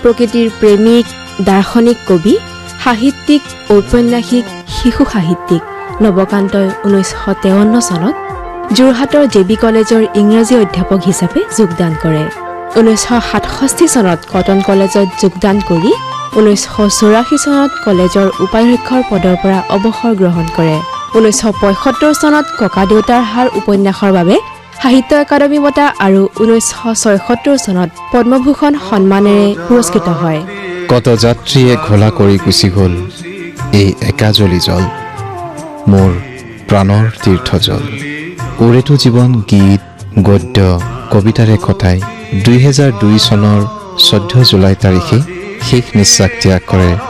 প্ৰকৃতিৰ প্ৰেমিক দাৰ্শনিক কবি সাহিত্যিক ঔপন্যাসিক শিশু সাহিত্যিক নৱকান্তই 1953 চনত যোৰহাটৰ জেবি কলেজৰ ইংৰাজী অধ্যাপক হিচাপে যোগদান কৰে 1967 চনত কটন কলেজত যোগদান কৰি 1984 চনত কলেজৰ উপাধ্যক্ষৰ পদৰ পৰা অৱসৰ গ্ৰহণ কৰে 1975 চনত ককাদেউতাৰ হাড় উপন্যাসৰ বাবে সাহিত্য একাডেমী বঁটা আৰু 1976 চনত পদ্মভূষণ সন্মানেৰে পুৰস্কৃত হয় কত যাত্ৰীয়ে ঘোলা কৰি গুচি গ'ল এই একাজলি জল মোৰ প্ৰাণৰ তীৰ্থজল ওৰেটো জীৱন গীত গদ্য কবিতাৰে কটাই 2002 চনৰ 14 জুলাই তাৰিখে শেষ নিশ্বাস ত্যাগ কৰে